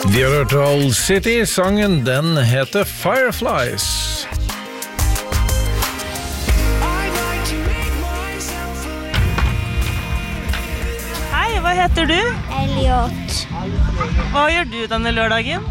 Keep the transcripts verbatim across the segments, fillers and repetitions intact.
Vi har hørt Old City, sangen den heter Fireflies. Hei, hva heter du? Elliot. Hva gjør du denne lørdagen?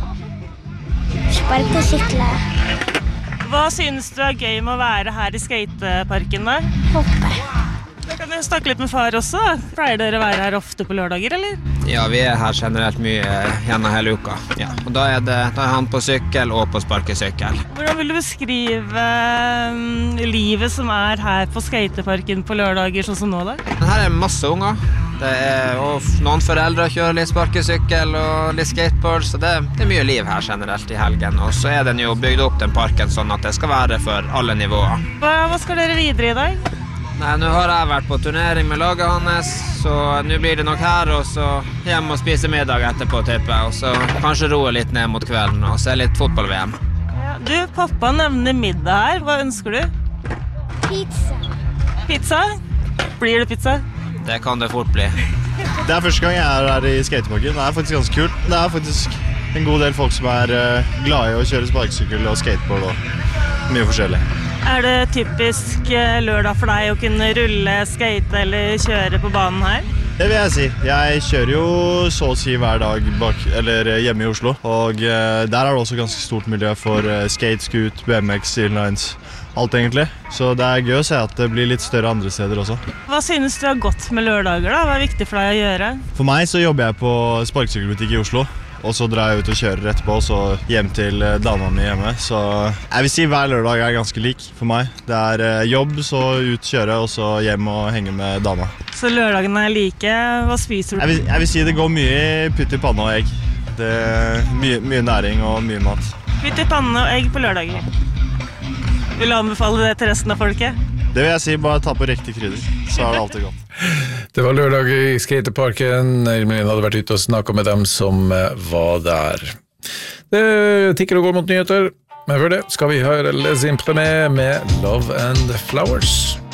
Sparkesykler. Hva synes du er gøy med å være her i skateparken da? Hoppe. Da kan du snakke litt med far også. Pleier dere å være her ofte på lørdager, eller? Ja, vi er her generelt mye gjennom hele uka. Ja. Og da er, det, da er han på sykkel og på sparkesykkel. Hvordan vil du beskrive um, livet som er her på skateparken på lørdager, sånn som nå da? Her er masse unger. Det er, og noen foreldre kjører litt sparkesykkel og litt skateboard, så det, det er mye liv her generelt i helgen. Og så er den jo bygd opp den parken sånn at det skal være for alle nivåer. Hva, hva skal dere videre i dag? Nei, nå har jeg vært på turnering med laget hans, så nå blir det nok her, og så hjem og spise middag etterpå, tipper jeg, og så kanskje roe litt ned mot kvelden og se litt fotball-V M. Ja, du, pappa nevner middag her. Hva ønsker du? Pizza. Pizza? Blir det pizza? Det kan det fort bli. Det er første gang jeg er her i skateparken. Det er faktisk ganske kult. Det er faktisk en god del folk som er uh, glade i å kjøre sparkesykkel og skateboard og mye forskjellig. Er det typisk lørdag for deg å kunne rulle, skate eller kjøre på banen her? Det vil jeg si. Jeg kjører jo så å si hver dag bak, eller hjemme i Oslo, og uh, der er det også ganske stort miljø for uh, skate, scoot, B M X, inlines, alt egentlig. Så det er gøy å se at det blir litt større andre steder også. Hva synes du har gått med lørdager da? Hva er viktig for deg å gjøre? For meg så jobber jeg på sparkesykkelbutikk i Oslo. Og så drar jeg ut og kjører etterpå, og så hjem til dama mi hjemme. Så jeg vil si hver lørdag er ganske lik for meg. Det er jobb, så ut kjøre, og så hjem og henge med dama. Så lørdagene er like. Hva spiser du? Jeg vil, jeg vil si det går mye i putt i panne og egg. Det er mye, mye næring og mye mat. Putt i panne og egg på lørdager. Vil du anbefale det til resten av folket? Det vil jeg si, bare ta på riktig krydder, så er det alltid godt. Det var lørdag i skateparken. Elmelin hadde vært ute og snakket med dem som var der. Det tikker og går mot nyheter, men før det skal vi høre Les Imprimés med Love and Flowers.